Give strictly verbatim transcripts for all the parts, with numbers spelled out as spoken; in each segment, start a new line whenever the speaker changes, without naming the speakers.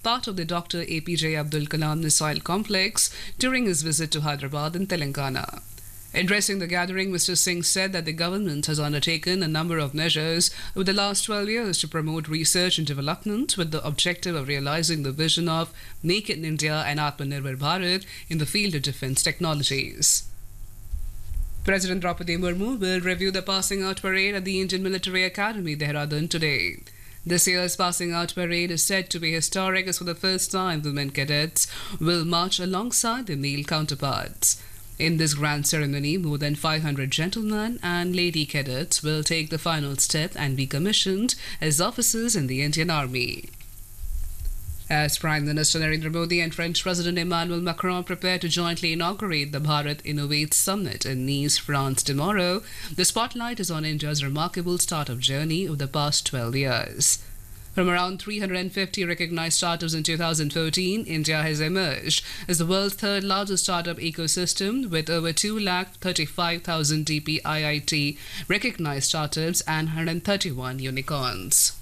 part of the Doctor A P J Abdul Kalam Missile Complex during his visit to Hyderabad in Telangana. Addressing the gathering, Mister Singh said that the government has undertaken a number of measures over the last twelve years to promote research and development with the objective of realizing the vision of Make in India and Atmanirbhar Bharat in the field of defense technologies. President Draupadi Murmu will review the passing out parade at the Indian Military Academy, Dehradun, today. This year's passing out parade is said to be historic as for the first time women cadets will march alongside their male counterparts. In this grand ceremony, more than five hundred gentlemen and lady cadets will take the final step and be commissioned as officers in the Indian Army. As Prime Minister Narendra Modi and French President Emmanuel Macron prepare to jointly inaugurate the Bharat Innovates Summit in Nice, France tomorrow, the spotlight is on India's remarkable startup journey over the past twelve years. From around three hundred fifty recognized startups in two thousand fourteen, India has emerged as the world's third largest startup ecosystem with over two lakh thirty-five thousand D P I I T recognized startups and one hundred thirty-one unicorns.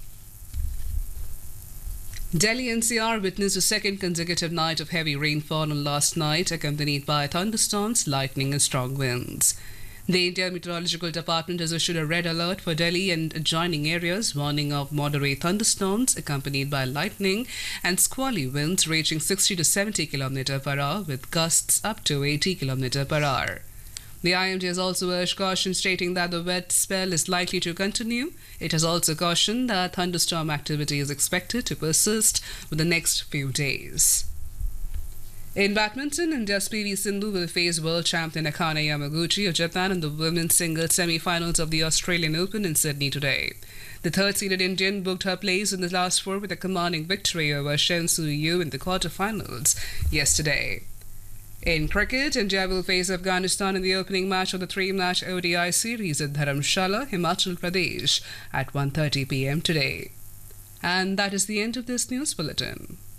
Delhi N C R witnessed a second consecutive night of heavy rainfall on last night, accompanied by thunderstorms, lightning and strong winds. The India Meteorological Department has issued a red alert for Delhi and adjoining areas, warning of moderate thunderstorms accompanied by lightning and squally winds reaching sixty to seventy kilometers per hour with gusts up to eighty kilometers per hour. The I M D has also urged caution, stating that the wet spell is likely to continue. It has also cautioned that thunderstorm activity is expected to persist for the next few days. In badminton, India's P V Sindhu will face world champion Akane Yamaguchi of Japan in the women's singles semi-finals of the Australian Open in Sydney today. The third-seeded Indian booked her place in the last four with a commanding victory over Shen Su-yu in the quarter-finals yesterday. In cricket, India will face Afghanistan in the opening match of the three-match O D I series at Dharamshala, Himachal Pradesh at one thirty p m today. And that is the end of this news bulletin.